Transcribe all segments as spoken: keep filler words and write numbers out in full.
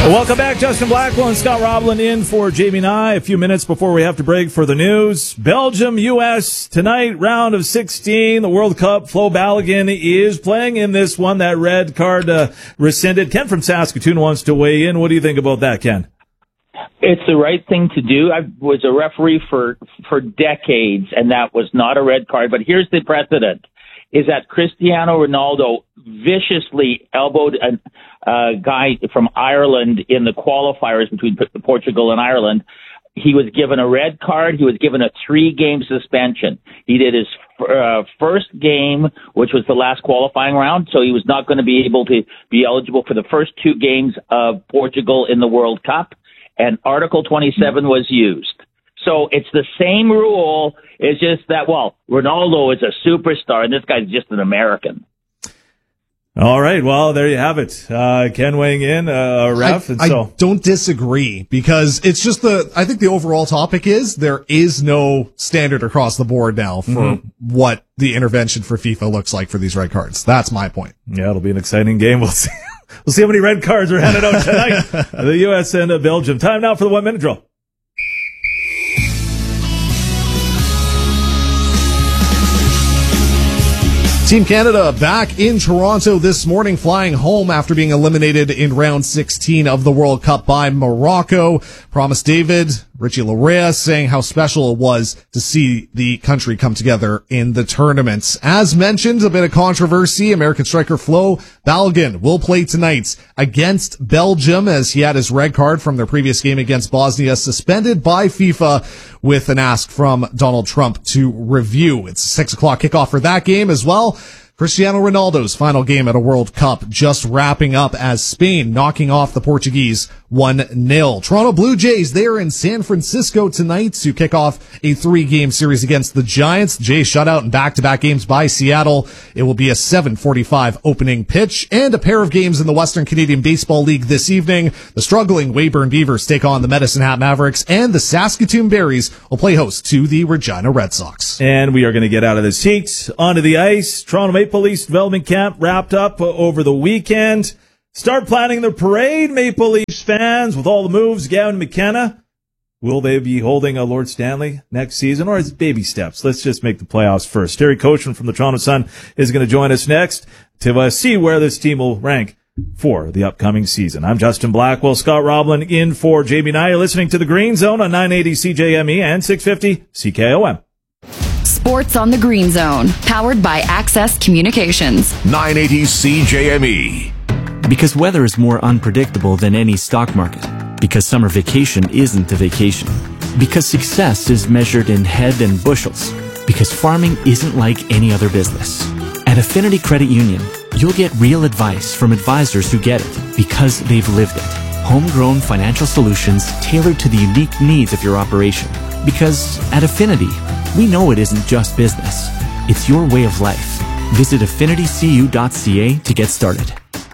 Welcome back. Justin Blackwell and Scott Roblin in for Jamie and I. A few minutes before we have to break for the news. Belgium, U S tonight, round of sixteen. The World Cup. Flo Balogun is playing in this one. That red card uh, rescinded. Ken from Saskatoon wants to weigh in. What do you think about that, Ken? It's the right thing to do. I was a referee for for decades, and that was not a red card. But here's the precedent, is that Cristiano Ronaldo viciously elbowed a uh, guy from Ireland in the qualifiers between Portugal and Ireland. He was given a red card. He was given a three-game suspension. He did his uh, first game, which was the last qualifying round, so he was not going to be able to be eligible for the first two games of Portugal in the World Cup, and Article twenty-seven was used. So it's the same rule. It's just that, well, Ronaldo is a superstar, and this guy's just an American. All right. Well, there you have it. Uh, Ken weighing in, uh, ref. I, and so. I don't disagree, because it's just the, I think the overall topic is there is no standard across the board now for mm-hmm. what the intervention for FIFA looks like for these red cards. That's my point. Yeah, it'll be an exciting game. We'll see. We'll see how many red cards are handed out tonight. The U S and uh, Belgium. Time now for the one minute drill. Team Canada back in Toronto this morning, flying home after being eliminated in round sixteen of the World Cup by Morocco. Promise David, Richie Larea saying how special it was to see the country come together in the tournaments. As mentioned, a bit of controversy. American striker Flo Balogun will play tonight against Belgium, as he had his red card from their previous game against Bosnia suspended by FIFA with an ask from Donald Trump to review. It's a six o'clock kickoff for that game as well. Cristiano Ronaldo's final game at a World Cup just wrapping up as Spain knocking off the Portuguese one nil. Toronto Blue Jays, they're in San Francisco tonight to kick off a three-game series against the Giants. The Jays shut out in back-to-back games by Seattle. It will be a seven forty-five opening pitch, and a pair of games in the Western Canadian Baseball League this evening. The struggling Weyburn Beavers take on the Medicine Hat Mavericks, and the Saskatoon Berries will play host to the Regina Red Sox. And we are going to get out of the seats, onto the ice. Toronto Maple Leafs development camp wrapped up over the weekend. Start planning the parade, Maple Leafs fans, with all the moves. Gavin McKenna, will they be holding a Lord Stanley next season, or is it baby steps? Let's just make the playoffs first. Terry Coachman from the Toronto Sun is going to join us next to uh, see where this team will rank for the upcoming season. I'm Justin Blackwell. Scott Roblin in for Jamie and I. You're listening to The Green Zone on nine eighty C J M E and six fifty C K O M. Sports on the Green Zone, powered by Access Communications. nine eighty C J M E. Because weather is more unpredictable than any stock market. Because summer vacation isn't a vacation. Because success is measured in head and bushels. Because farming isn't like any other business. At Affinity Credit Union, you'll get real advice from advisors who get it because they've lived it. Homegrown financial solutions tailored to the unique needs of your operation. Because at Affinity, we know it isn't just business. It's your way of life. Visit affinity c u dot c a to get started.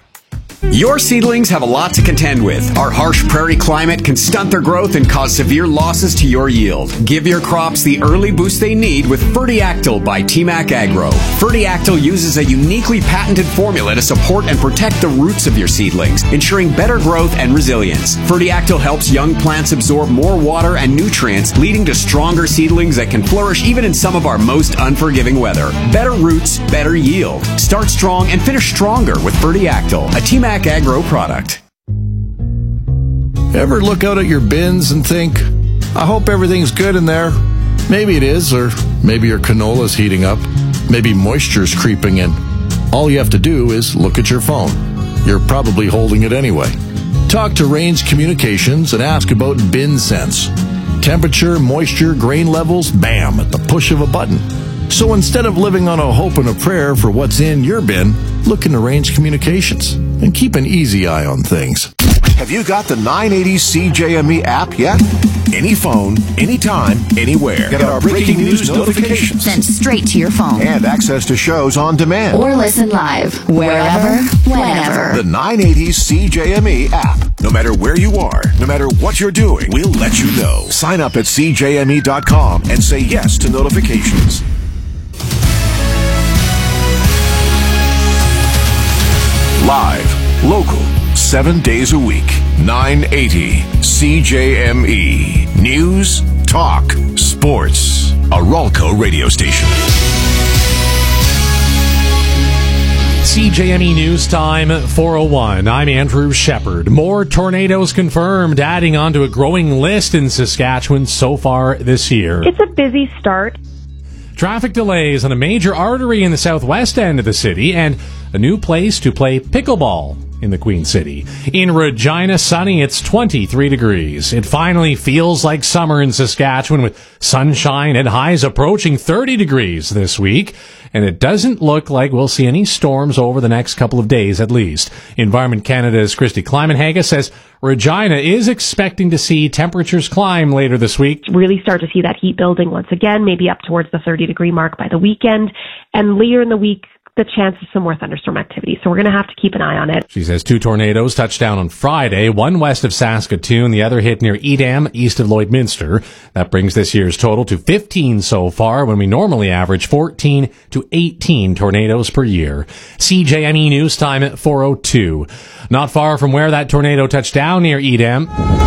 Your seedlings have a lot to contend with. Our harsh prairie climate can stunt their growth and cause severe losses to your yield. Give your crops the early boost they need with Fertiactyl by T MAC Agro. Fertiactyl uses a uniquely patented formula to support and protect the roots of your seedlings, ensuring better growth and resilience. Fertiactyl helps young plants absorb more water and nutrients, leading to stronger seedlings that can flourish even in some of our most unforgiving weather. Better roots, better yield. Start strong and finish stronger with Fertiactyl, a T MAC Agro product. Ever look out at your bins and think, I hope everything's good in there? Maybe it is, or maybe your canola's heating up. Maybe moisture's creeping in. All you have to do is look at your phone. You're probably holding it anyway. Talk to Range Communications and ask about Bin Sense. Temperature, moisture, grain levels, bam, at the push of a button. So instead of living on a hope and a prayer for what's in your bin, look into Range Communications and keep an easy eye on things. Have you got the nine eighty C J M E app yet? Any phone, anytime, anywhere. Get our breaking news notifications sent straight to your phone. And access to shows on demand. Or listen live, wherever, whenever. The nine eighty C J M E app. No matter where you are, no matter what you're doing, we'll let you know. Sign up at c j m e dot com and say yes to notifications. Live, local, seven days a week. nine eighty C J M E. News, talk, sports. A Ralco radio station. C J M E News Time, four oh one. I'm Andrew Shepard. More tornadoes confirmed, adding on to a growing list in Saskatchewan so far this year. It's a busy start. Traffic delays on a major artery in the southwest end of the city, and a new place to play pickleball in the Queen City. In Regina, sunny, it's twenty-three degrees. It finally feels like summer in Saskatchewan, with sunshine and highs approaching thirty degrees this week. And it doesn't look like we'll see any storms over the next couple of days at least. Environment Canada's Christy Kleiman-Haga says Regina is expecting to see temperatures climb later this week. Really start to see that heat building once again, maybe up towards the thirty degree mark by the weekend. And later in the week, the chance of some more thunderstorm activity. So we're going to have to keep an eye on it. She says two tornadoes touched down on Friday, one west of Saskatoon, the other hit near Edam, east of Lloydminster. That brings this year's total to fifteen so far, when we normally average fourteen to eighteen tornadoes per year. C J M E News Time at four oh two. Not far from where that tornado touched down near Edam,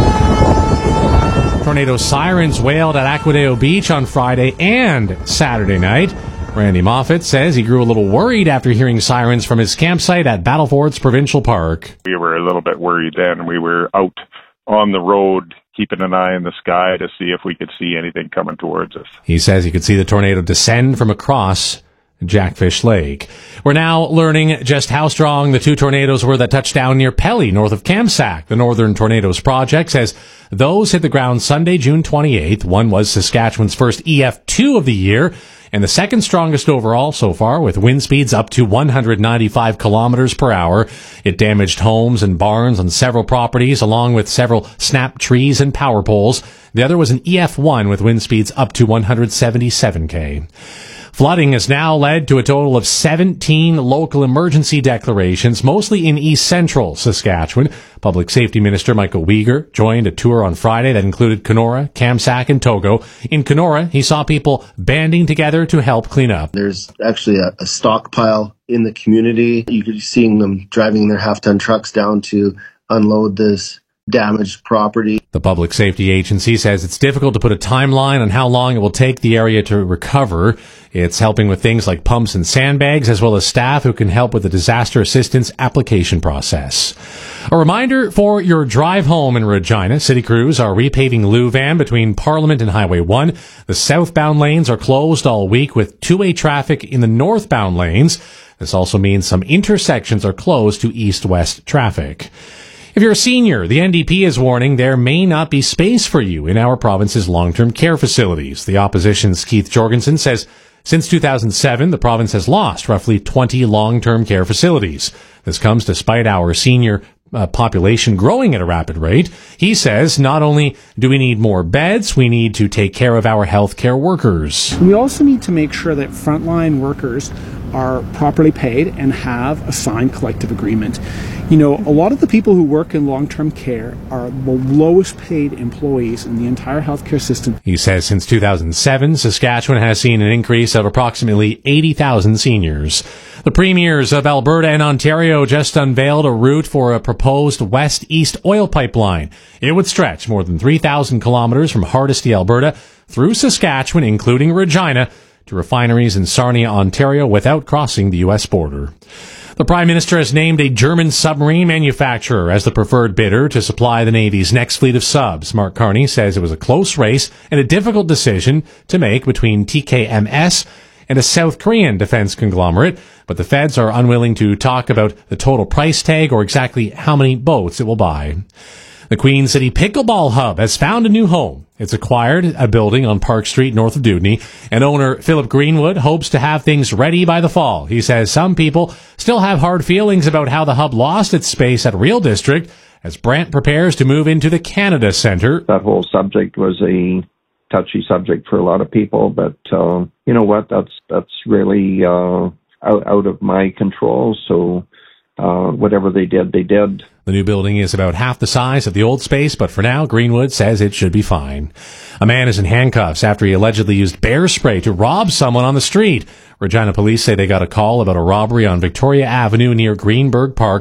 tornado sirens wailed at Aquadeo Beach on Friday and Saturday night. Randy Moffat says he grew a little worried after hearing sirens from his campsite at Battlefords Provincial Park. We were a little bit worried then. We were out on the road keeping an eye in the sky to see if we could see anything coming towards us. He says he could see the tornado descend from across Jackfish Lake. We're now learning just how strong the two tornadoes were that touched down near Pelly, north of Kamsack. The Northern Tornadoes Project says those hit the ground Sunday, June twenty-eighth. One was Saskatchewan's first E F two of the year, and the second strongest overall so far, with wind speeds up to one hundred ninety-five kilometers per hour. It damaged homes and barns on several properties, along with several snapped trees and power poles. The other was an E F one with wind speeds up to one hundred seventy-seven kilometers. Flooding has now led to a total of seventeen local emergency declarations, mostly in east central Saskatchewan. Public Safety Minister Michael Uyghur joined a tour on Friday that included Kenora, Kamsack, and Togo. In Kenora, he saw people banding together to help clean up. There's actually a, a stockpile in the community. You could be seeing them driving their half-ton trucks down to unload this damaged property. The Public Safety Agency says it's difficult to put a timeline on how long it will take the area to recover. It's helping with things like pumps and sandbags, as well as staff who can help with the disaster assistance application process. A reminder for your drive home in Regina. City crews are repaving Louvan between Parliament and Highway one. The southbound lanes are closed all week with two-way traffic in the northbound lanes. This also means some intersections are closed to east-west traffic. If you're a senior, the N D P is warning there may not be space for you in our province's long-term care facilities. The opposition's Keith Jorgensen says since two thousand seven, the province has lost roughly twenty long-term care facilities. This comes despite our senior uh, population growing at a rapid rate. He says not only do we need more beds, we need to take care of our healthcare workers. We also need to make sure that frontline workers are properly paid and have a signed collective agreement. You know, a lot of the people who work in long-term care are the lowest paid employees in the entire healthcare system. He says since two thousand seven, Saskatchewan has seen an increase of approximately eighty thousand seniors. The premiers of Alberta and Ontario just unveiled a route for a proposed west-east oil pipeline. It would stretch more than three thousand kilometers from Hardisty, Alberta, through Saskatchewan, including Regina, to refineries in Sarnia, Ontario, without crossing the U S border. The Prime Minister has named a German submarine manufacturer as the preferred bidder to supply the Navy's next fleet of subs. Mark Carney says it was a close race and a difficult decision to make between T K M S and a South Korean defense conglomerate, but the feds are unwilling to talk about the total price tag or exactly how many boats it will buy. The Queen City Pickleball Hub has found a new home. It's acquired a building on Park Street north of Dewdney, and owner Philip Greenwood hopes to have things ready by the fall. He says some people still have hard feelings about how the hub lost its space at Real District as Brant prepares to move into the Canada Centre. That whole subject was a touchy subject for a lot of people, but uh, you know what? That's that's really uh, out, out of my control, so uh, whatever they did, they did. The new building is about half the size of the old space, but for now, Greenwood says it should be fine. A man is in handcuffs after he allegedly used bear spray to rob someone on the street. Regina police say they got a call about a robbery on Victoria Avenue near Greenberg Park.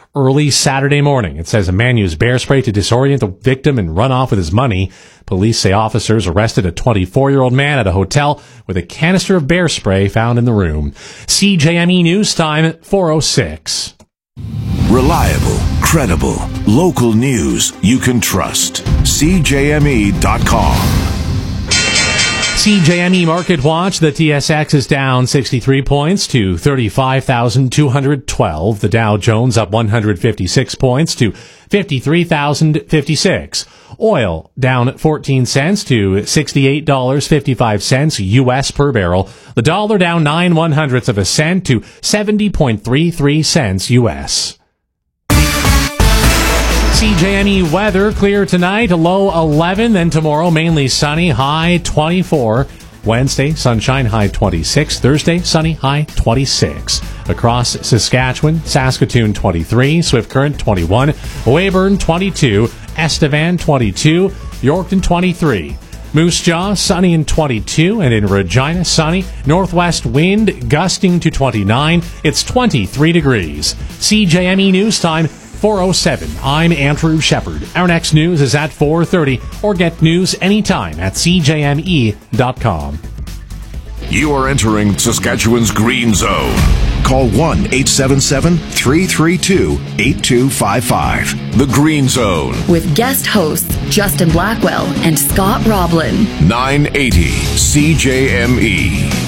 early Saturday morning. It says a man used bear spray to disorient the victim and run off with his money. Police say officers arrested a twenty-four-year-old man at a hotel with a canister of bear spray found in the room. C J M E News Time at four oh six. Reliable, credible, local news you can trust. C J M E dot com. C J M E Market Watch, the T S X is down sixty-three points to thirty-five thousand two hundred twelve. The Dow Jones up one hundred fifty-six points to fifty-three thousand fifty-six. Oil down fourteen cents to sixty-eight dollars and fifty-five cents U S per barrel. The dollar down nine one hundredths of a cent to seventy point three three cents U S. C J M E weather, clear tonight, a low eleven, then tomorrow mainly sunny, high twenty-four. Wednesday, sunshine, high twenty-six. Thursday, sunny, high twenty-six. Across Saskatchewan, Saskatoon twenty-three, Swift Current twenty-one, Weyburn twenty-two, Estevan twenty-two, Yorkton twenty-three. Moose Jaw, sunny and twenty-two, and in Regina, sunny. Northwest wind gusting to twenty-nine. It's twenty-three degrees. C J M E News Time, four oh seven. I'm Andrew Shepard. Our next news is at four thirty, or get news anytime at C J M E dot com. You are entering Saskatchewan's Green Zone. Call one eight seven seven, three three two, eight two five five. The Green Zone. With guest hosts Justin Blackwell and Scott Roblin. nine eighty C J M E.